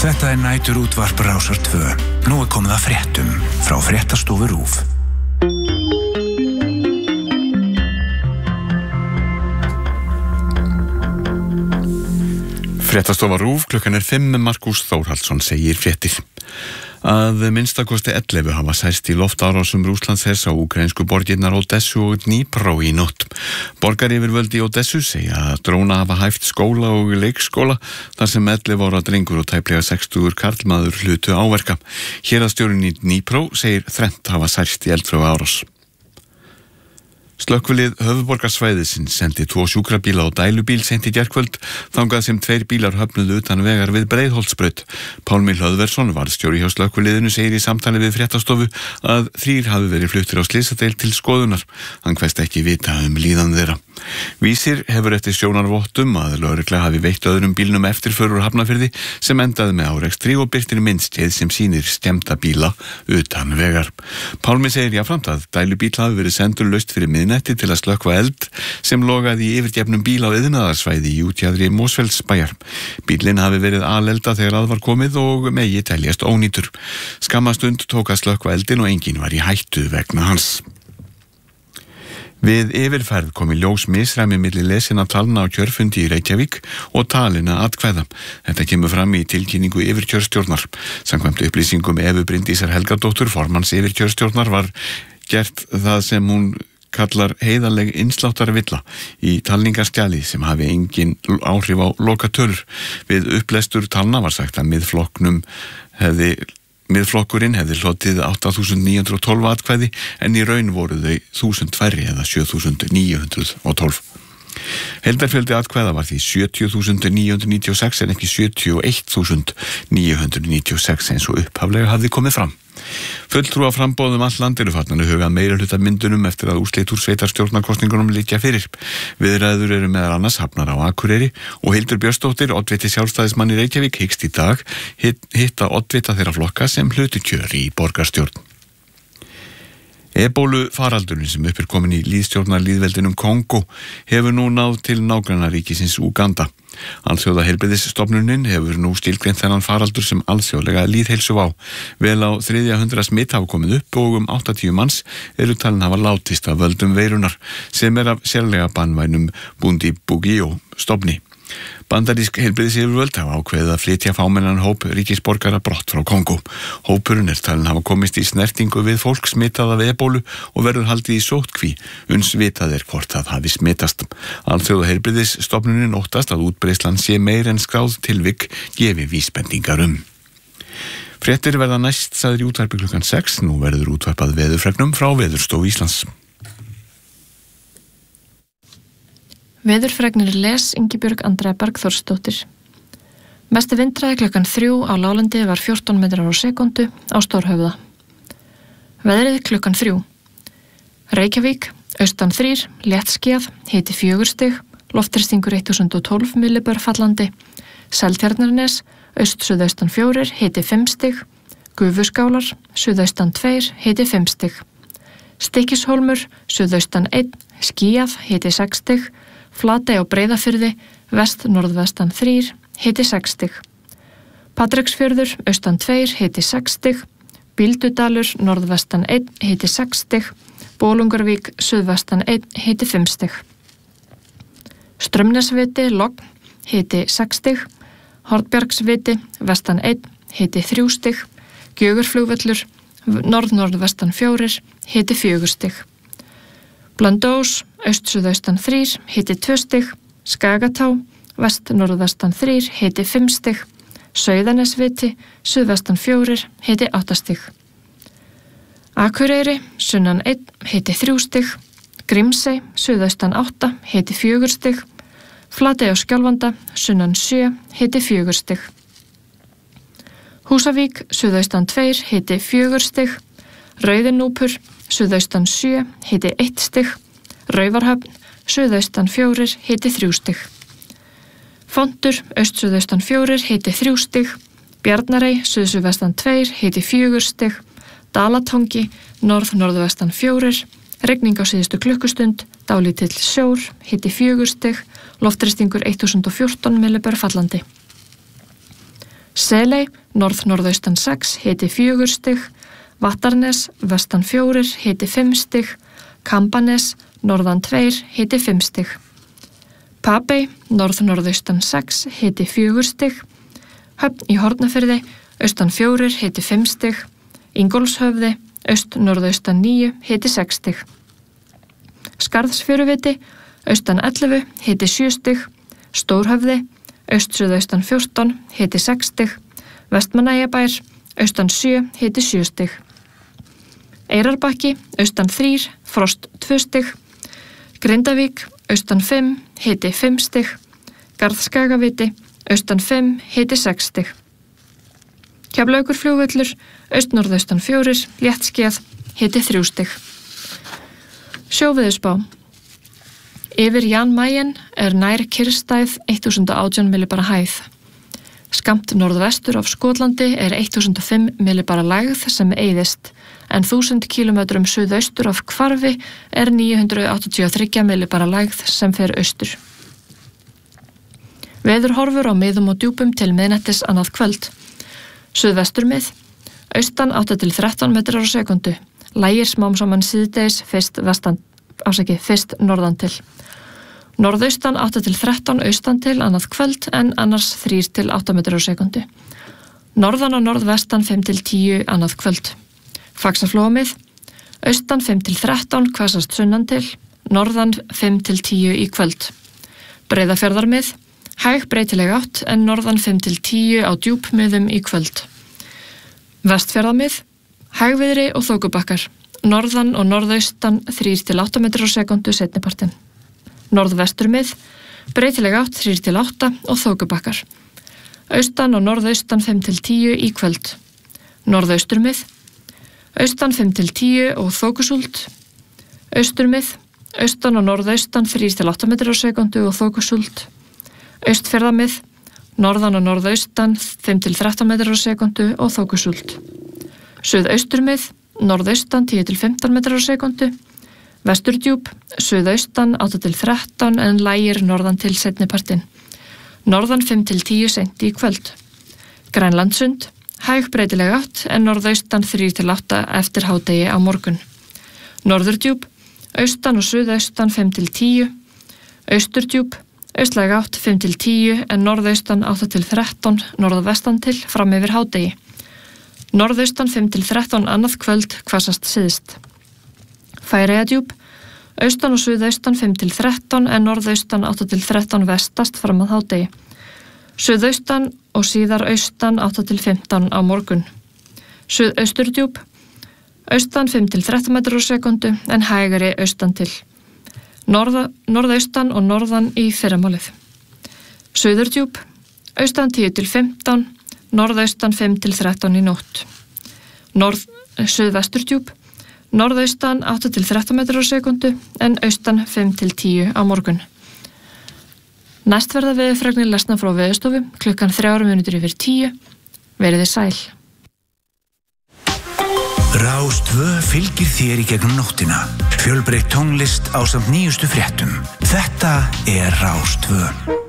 Þetta næturútvarp Rásar 2. Nú komið að fréttum frá fréttastofu RÚV. Fréttastofa RÚV, klukkan 5, Markús Þórhallsson segir fréttir. Að minnstakosti 11 hafa særst í loftárásum Rússlandshers á úkraínsku borgirnar Odessu og Dnipro í nótt. Borgaryfirvöld í Odessu segja að dróna hafa hæft skóla og leikskóla þar sem 11 ára drengur og tæplega 60 karlmaður hlutu áverka. Héraðsstjórinn í Dnipro segir þrennt hafa særst í eldflauga árás. Slökkvilið höfuðborgarsvæðisins sendi 2 sjúkrabíla og dælubíl seint í gærkvöld, þangað sem 2 bílar höfnuðu utan vegar við Breiðholtsbraut. Pálmi Hlöðversson, varðstjóri hjá slökkviliðinu, segir í samtali við fréttastofu að 3 hafi verið fluttir á slysadeild til skoðunar. Hann kveðst ekki vita líðan þeirra. Vísir hefur eftir sjónarvottum að lögregla hafi veitt öðrum bílnum eftirför úr Hafnarfirði sem endaði með árekstri og birtir myndskeið sem sýnir skemmda bíla utan vegar. Pálmi segir jafnframt að dælubíl hafi verið sendur laust fyrir miðnætti til að slökkva eld sem logaði í yfirgefnum bíl á iðnaðarsvæði í útjaðri Mosfellsbæjar. Bílinn hafi verið alelda þegar að var komið og megi teljast ónýtur. Skamma stund tók að slökkva eldin og enginn var í hættu vegna hans. Við yfirferð kom í ljós misræmi milli lesinna talna á kjörfundi í Reykjavík og talina atkvæða. Þetta kemur fram í tilkynningu yfirkjörstjórnar. Samkvæmt upplýsingum Evu Bryndísar Helgadóttur, formanns yfirkjörstjórnar, var gert það sem hún kallar heiðarleg innsláttarvilla í talningarskjali sem hafi engin áhrif á lokatölur. Við upplestur talna var sagt að Miðflokkurinn hefði hlotið 8.912 atkvæði en í raun voru þau 1.000 færri eða 7.912. Heildarfjöldi atkvæða var því 70.996 en ekki 71.996 eins og upphaflega hafði komið fram. Fulltrúa framboðum all land eru farnar að huga meirihluta myndunum eftir að úrslit úr sveitarstjórnarkosningunum liggja fyrir. Viðræður eru meðal annars hafnar á Akureyri og Hildur Björnsdóttir, oddviti sjálfstæðismann í Reykjavík, hyggst í dag hitta oddvita þeirra flokka sem hlutu kjör í borgarstjórn. Ebólu faraldurinn sem upp komin í lýðstjórnarlýðveldinum Kongo hefur nú náð til nágrannaríkisins Úganda. Alþjóðaheilbrigðisstofnunin hefur nú skilgreint þennan faraldur sem alþjóðlega lýðheilsuvá. Vel á 300 smitt hafa komið upp og 80 manns eru talin hafa látist af völdum veirunar sem af sérlega banvænum Bundibugyo stofni. Bandarísk heilbrigðisyfirvöld hafa ákveðið að flytja fámennan hóp ríkisborgara brott frá Kongo. Hópurinn talin hafa komist í snertingu við fólk smitað af ebólu og verður haldið í sóttkví uns vitað hvort það hafi smitast. Alþjóðaheilbrigðisstofnunin óttast að útbreiðslan sé meir en skráð tilvik gefi vísbendingar Fréttir verða næst sagðir í útvarpi klukkan 6. Nú verður útvarpað veðurfregnum frá Veðurstofu Íslands. Veðurfregnir les Ingibjörg Andrea Bergþórsdóttir. Mesti vindhraði klukkan 3 á láglendi var 14 metrar á sekundu á Stórhöfða. Veðrið klukkan 3. Reykjavík, austan 3, léttskýjað, hiti 4 stig, loftþrýstingur 1012 millibör fallandi. Seltjarnarnes, aust-suðaustan 4, hiti 5 stig. Gufuskálar, suðaustan 2, hiti 5 stig. Stykkishólmur, suðaustan 1, skýjað, hiti 6 stig. Flatey á Breiðafirði, vest-norðvestan 3, hiti 6 stig. Patreksfjörður, austan 2, hiti 6 stig. Bíldudalur, norðvestan 1, hiti 6 stig. Bolungarvík, suðvestan 1, hiti 5 stig. Strömnesviti, logn, hiti 6 stig. Hornbjargsviti, vestan 1, hiti 3 stig. Gjögurflugvöllur, norð-norðvestan 4, hiti 4 stig. Blönduós, aust-suðaustan 3, hiti 2 stig. Skagatá, vest-norðvestan 3, hiti 5 stig. Sauðanesviti, suðvestan 4, hiti 8 stig. Akureyri, sunnan 1, hiti 3 stig. Grímsey, suðaustan 8, hiti 4 stig. Flatey á Skjálfanda, sunnan 7, hiti 4 stig. Húsavík, suðaustan 2, hiti 4 stig. Rauðinúpur, suðaustan 7, hiti 1 stig. Raufarhöfn, suðaustan 4, hiti 3 stig. Fontur, aust-suðaustan 4, hiti 3 stig. Bjarnarey, suðsuðvestan 2, hiti 4 stig. Dalatangi, norð-norðvestan 4. Rigning á síðustu klukkustund, dálítill sjór, hiti 4 stig. Loftþrýstingur 1014 millibör fallandi. Seley, norð-norðaustan 6, hiti 4 stig, Vattarnes, vestan 4, hiti 5 stig, Kambanes, norðan 2, hiti 5 stig. Papey, norð-norðaustan 6, hiti 4 stig, Höfn í Hornafirði, austan 4, hiti 5 stig, Ingólfshöfði, aust-norðaustan 9, hiti 6 stig. Skarðsfjöruviti, austan 11, hiti 7 stig, Stórhöfði, aust-suðaustan 14, hiti 6 stig, Vestmannaeyjabær, austan 7, hiti 7 stig. Eyrarbakki, austan 3, frost 2 stig, Grindavík, austan 5, hiti 5 stig, Garðskagaviti, austan 5, hiti 6 stig. Keflavíkurflugvöllur, aust-norðaustan 4, léttskýjað, hiti 3 stig. Sjóveðurspá. Yfir Jan Mayen nær kyrrstæð 1018 millibara hæð. Skammt norðvestur af Skotlandi 1005 millibara lægð sem eyðist, en 1000 kilometrum suðaustur af Hvarfi 983 millibara lægð sem fer austur. Veðurhorfur á miðum og djúpum til miðnættis annað kvöld. Suðvestur mið, austan 8 til 13 metrar á sekundu, lægir smám saman síðdegis fyrst norðan til. Norðaustan 8 til 13 austan til annað kvöld en annars 3 til 8 metrar á sekundu. Norðan og norðvestan 5 til 10 annað kvöld. Faxaflóamið, austan 5 til 13 hvassast sunnan til, norðan 5 til 10 í kvöld. Breiðafjarðarmið, hæg breytileg átt en norðan 5 til 10 á djúpmiðum í kvöld. Vestfjarðarmið, hægviðri og þokubakkar, norðan og norðaustan 3 til 8 metrar á sekundu seinnipartinn. Norðvesturmið, breytileg átt 3 til 8 og þokubakkar. Austan og norðaustan 5 til 10 í kvöld. Norðausturmið, austan 5 til 10 og þokusúld. Austurmið, austan og norðaustan 3 til 8 metrar á sekundu og þokusúld. Austfjarðamið, norðan og norðaustan 5 til 13 metrar á sekundu og þokusúld. Suðausturmið, norðaustan 10 til 15 metrar á sekundu. Vesturdjúp, suðaustan 8 til 13 en lægir norðan til seinnipartinn. Norðan 5 til 10 seint í kvöld. Grænlandssund, hæg breytileg átt en norðaustan 3 til 8 eftir hádegi á morgun. Norðurdjúp, austan og suðaustan 5 til 10. Austurdjúp, austlæg átt 5 til 10 en norðaustan 8 til 13 norðvestan til fram yfir hádegi. Norðaustan 5 til 13 annað kvöld hvassast syðst. Færeyjadjúp, austan og suðaustan 5 til 13 en norðaustan 8 til 13 vestast fram að hádegi. Suðaustan og síðar austan 8 til 15 á morgun. Suðausturdjúp, austan 5 til 13 metrar á sekundu en hægari austan til. Norðaustan og norðan í fyrramálið. Suðurdjúp, austan 10 til 15, norðaustan 5 til 13 í nótt. Suðvesturdjúp, norðaustan 8 til 13 metrar á sekundu en austan 5 til 10 á morgun. Næst verða veðurfregnir lesnar frá Veðurstofu klukkan 9:03. Verið þið sæl. Rás 2 fylgir þér í gegnum nóttina. Fjölbreytt tónlist ásamt nýjustu fréttum. Þetta Rás 2.